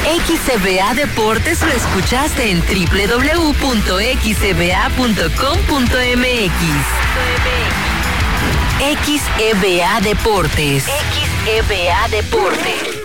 XCBA Deportes lo escuchaste en www.xcba.com.mx. XEBA Deportes. XEBA Deportes.